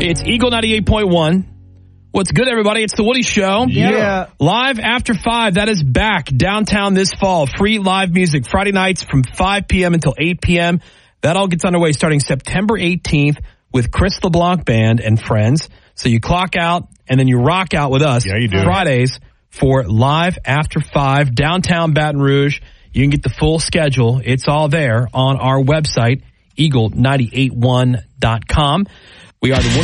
It's Eagle 98.1. What's good, everybody? It's the Woody Show. Yeah. Live after 5. That is back downtown this fall. Free live music Friday nights from 5 p.m. until 8 p.m. That all gets underway starting September 18th with Chris LeBlanc Band and friends. So you clock out and then you rock out with us. Yeah, you do. Fridays for Live After 5, downtown Baton Rouge. You can get the full schedule. It's all there on our website, eagle981.com. We are the Woody